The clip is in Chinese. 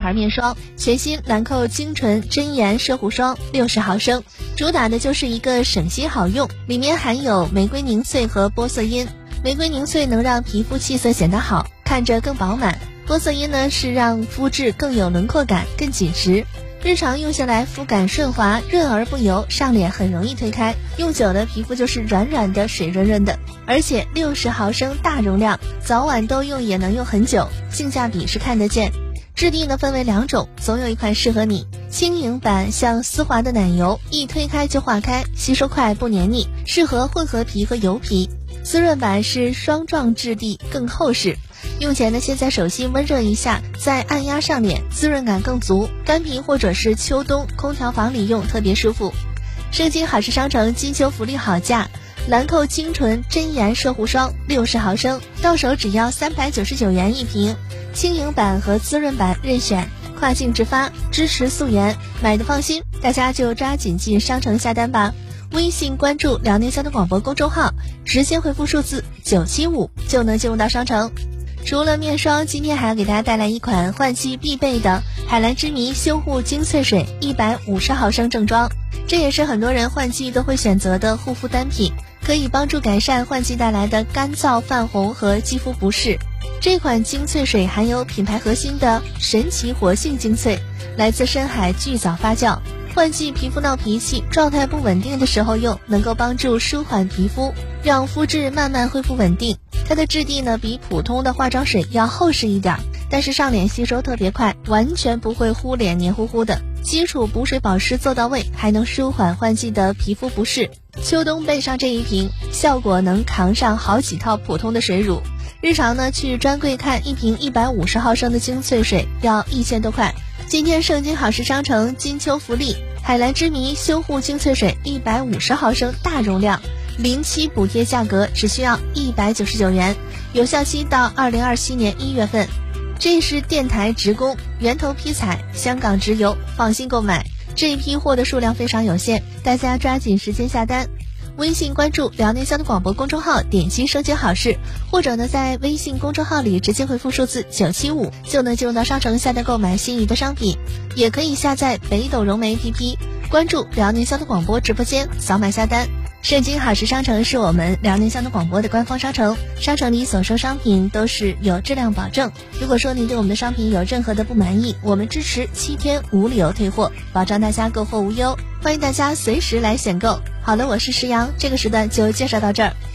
牌面霜，全新兰蔻精纯真颜摄护霜60毫升，主打的就是一个省心好用，里面含有玫瑰凝萃和玻色因。玫瑰凝萃能让皮肤气色显得好，看着更饱满；玻色因呢是让肤质更有轮廓感，更紧实。日常用下来肤感顺滑，润而不油，上脸很容易推开，用久了皮肤就是软软的，水润润的。而且60毫升大容量，早晚都用也能用很久，性价比是看得见。质地呢分为2种，总有一款适合你。轻盈版像丝滑的奶油，一推开就化开，吸收快不黏腻，适合混合皮和油皮。滋润版是霜状质地，更厚实。用前呢，先在手心温热一下，再按压上脸，滋润感更足。干皮或者是秋冬空调房里用特别舒服。盛京好事商城金秋福利好价，兰蔻精纯真颜摄护霜60毫升，到手只要399元一瓶。轻盈版和滋润版任选，跨境直发，支持溯源，买的放心，大家就抓紧进商城下单吧。微信关注辽宁交通广播公众号，直接回复数字975就能进入到商城。除了面霜，今天还要给大家带来一款换季必备的海蓝之谜修护精粹水150毫升正装，这也是很多人换季都会选择的护肤单品，可以帮助改善换季带来的干燥、泛红和肌肤不适。这款精粹水含有品牌核心的神奇活性精粹，来自深海巨藻发酵，换季皮肤闹脾气、状态不稳定的时候用，能够帮助舒缓皮肤，让肤质慢慢恢复稳定。它的质地呢比普通的化妆水要厚实一点，但是上脸吸收特别快，完全不会糊脸黏糊糊的。基础补水保湿做到位，还能舒缓换季的皮肤不适。秋冬备上这一瓶，效果能扛上好几套普通的水乳。日常呢去专柜看一瓶150毫升的精粹水要1000多块。今天盛京好事商城金秋福利，海蓝之谜修护精粹水150毫升大容量，07补贴价格只需要199元，有效期到2027年1月份。这是电台直供，源头批采，香港直邮，放心购买。这一批货的数量非常有限，大家抓紧时间下单。微信关注辽宁交通广播公众号，点击盛京好事，或者呢在微信公众号里直接回复数字975就能进入到商城下单购买心仪的商品。也可以下载北斗融媒 APP， 关注辽宁交通广播直播间，扫码下单。盛京好事商城是我们辽宁交通广播的官方商城，商城里所售商品都是有质量保证。如果说您对我们的商品有任何的不满意，我们支持7天无理由退货，保障大家购货无忧。欢迎大家随时来选购。好了，我是石阳，这个时段就介绍到这儿。